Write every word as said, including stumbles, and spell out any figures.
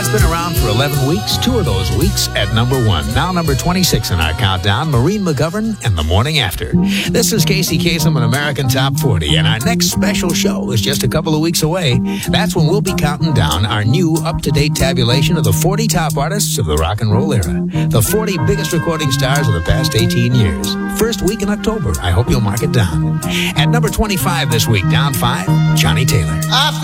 been around for eleven weeks, two of those weeks at number one. Now number twenty-six in our countdown, Maureen McGovern and The Morning After. This is Casey Kasem and American Top forty, and our next special show is just a couple of weeks away. That's when we'll be counting down our new up-to-date tabulation of the forty top artists of the rock and roll era. The forty biggest recording stars of the past eighteen years. First week in October. I hope you'll mark it down. At number twenty-five this week, down five, Johnny Taylor. I